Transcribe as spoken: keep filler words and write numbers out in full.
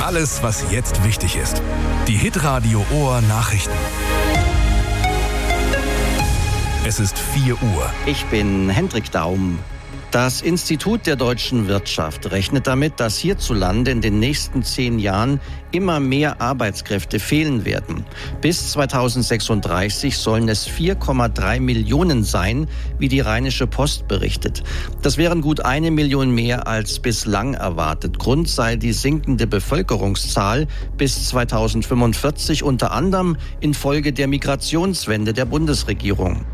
Alles, was jetzt wichtig ist. Die Hitradio Ohr Nachrichten. Es ist vier Uhr. Ich bin Hendrik Daum. Das Institut der deutschen Wirtschaft rechnet damit, dass hierzulande in den nächsten zehn Jahren immer mehr Arbeitskräfte fehlen werden. Bis zweitausendsechsunddreißig sollen es vier Komma drei Millionen sein, wie die Rheinische Post berichtet. Das wären gut eine Million mehr als bislang erwartet. Grund sei die sinkende Bevölkerungszahl bis zweitausendfünfundvierzig, unter anderem infolge der Migrationswende der Bundesregierung.